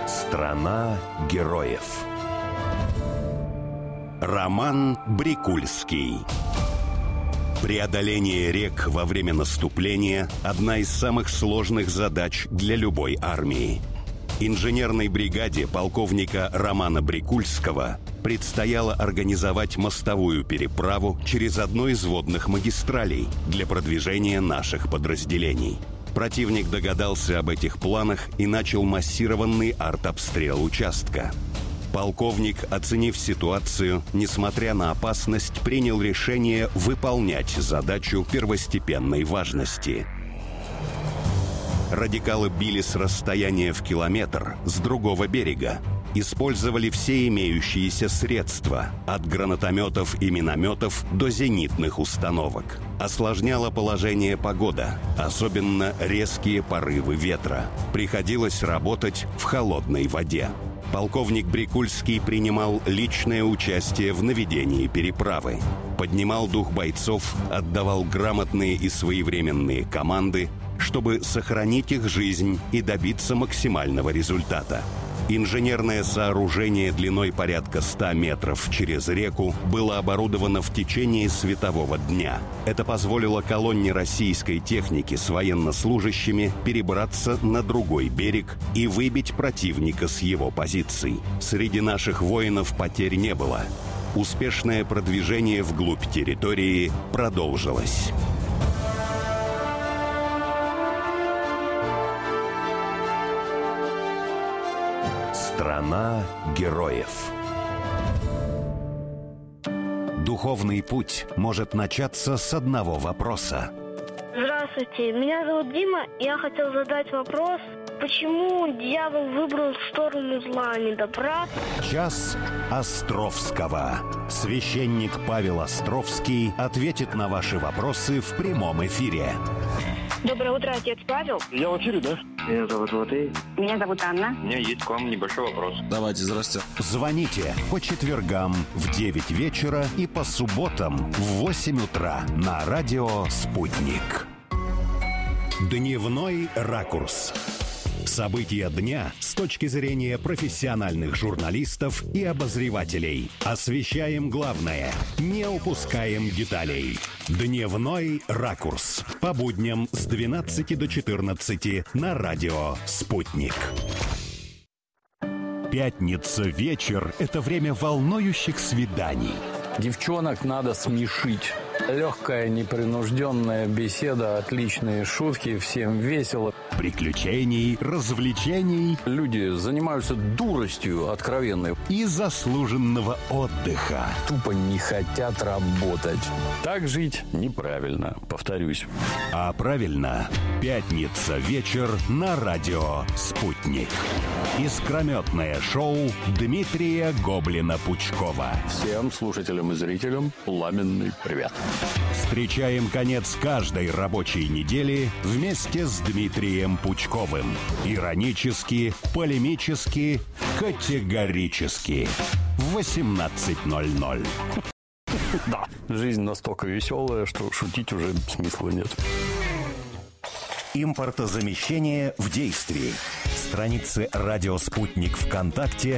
Страна героев. Роман Брикульский. Преодоление рек во время наступления – одна из самых сложных задач для любой армии. Инженерной бригаде полковника Романа Брикульского предстояло организовать мостовую переправу через одну из водных магистралей для продвижения наших подразделений. Противник догадался об этих планах и начал массированный артобстрел участка. Полковник, оценив ситуацию, несмотря на опасность, принял решение выполнять задачу первостепенной важности. Радикалы били с расстояния в километр с другого берега. Использовали все имеющиеся средства, от гранатометов и минометов до зенитных установок. Осложняла положение погода, особенно резкие порывы ветра. Приходилось работать в холодной воде. Полковник Брикульский принимал личное участие в наведении переправы. Поднимал дух бойцов, отдавал грамотные и своевременные команды, чтобы сохранить их жизнь и добиться максимального результата. Инженерное сооружение длиной порядка 100 метров через реку было оборудовано в течение светового дня. Это позволило колонне российской техники с военнослужащими перебраться на другой берег и выбить противника с его позиций. Среди наших воинов потерь не было. Успешное продвижение вглубь территории продолжилось. Страна героев. Духовный путь может начаться с одного вопроса. Здравствуйте, меня зовут Дима. Я хотел задать вопрос, почему дьявол выбрал сторону зла, а не добра? Час Островского. Священник Павел Островский ответит на ваши вопросы в прямом эфире. Доброе утро, отец Павел. Я в эфире, да? Меня зовут Латей. Меня зовут Анна. У меня есть к вам небольшой вопрос. Давайте, здрасте. Звоните по четвергам в 9 вечера и по субботам в 8 утра на радио «Спутник». Дневной ракурс. События дня с точки зрения профессиональных журналистов и обозревателей. Освещаем главное, не упускаем деталей. Дневной ракурс. По будням с 12 до 14 на радио «Спутник». Пятница вечер – это время волнующих свиданий. Девчонок надо смешить. Легкая, непринужденная беседа, отличные шутки, всем весело. Приключений, развлечений. Люди занимаются дуростью откровенной. И заслуженного отдыха. Тупо не хотят работать. Так жить неправильно, повторюсь. А правильно, пятница вечер на радио «Спутник». Искрометное шоу Дмитрия Гоблина-Пучкова. Всем слушателям и зрителям пламенный привет. Встречаем конец каждой рабочей недели вместе с Дмитрием Пучковым. Иронически, полемически, категорически. В 18:00. Да, жизнь настолько веселая, что шутить уже смысла нет. Импортозамещение в действии. Страницы «Радио Спутник» ВКонтакте